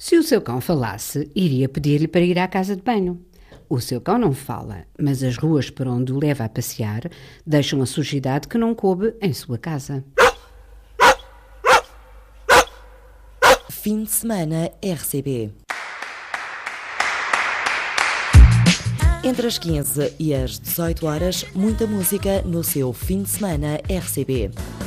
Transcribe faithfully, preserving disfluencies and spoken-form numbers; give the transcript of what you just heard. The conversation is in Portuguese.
Se o seu cão falasse, iria pedir-lhe para ir à casa de banho. O seu cão não fala, mas as ruas por onde o leva a passear deixam a sujidade que não coube em sua casa. Fim de semana R C B. Entre as quinze e as dezoito horas, muita música no seu fim de semana R C B.